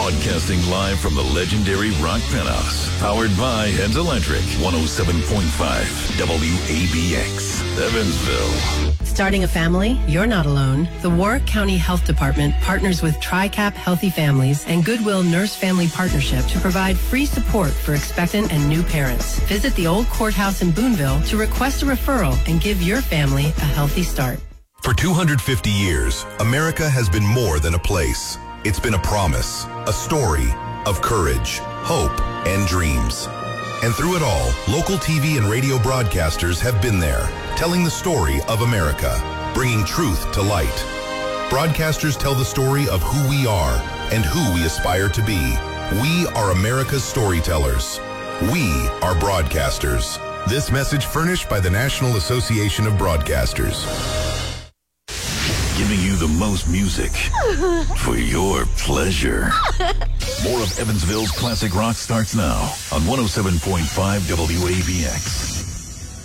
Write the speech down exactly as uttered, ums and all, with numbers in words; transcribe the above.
Broadcasting live from the legendary Rock Penthouse. Powered by Heads Electric. one oh seven point five W A B X, Evansville. Starting a family? You're not alone. The Warwick County Health Department partners with TRICAP Healthy Families and Goodwill Nurse Family Partnership to provide free support for expectant and new parents. Visit the old courthouse in Boonville to request a referral and give your family a healthy start. For two hundred fifty years, America has been more than a place. It's been a promise, a story of courage, hope, and dreams. And through it all, local T V and radio broadcasters have been there, telling the story of America, bringing truth to light. Broadcasters tell the story of who we are and who we aspire to be. We are America's storytellers. We are broadcasters. This message furnished by the National Association of Broadcasters. Giving you the most music for your pleasure. More of Evansville's classic rock starts now on one oh seven point five W A B X.